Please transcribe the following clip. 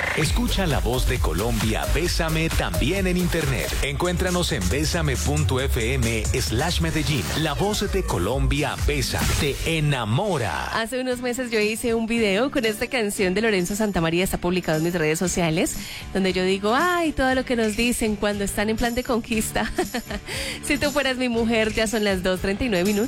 Escucha La Voz de Colombia, Bésame también en internet. Encuéntranos en besame.fm/Medellín. La Voz de Colombia, Bésame, te enamora. Hace unos meses yo hice un video con esta canción de Lorenzo Santamaría, está publicado en mis redes sociales, donde yo digo, ay, todo lo que nos dicen cuando están en plan de conquista. Si tú fueras mi mujer, ya son las 2:39.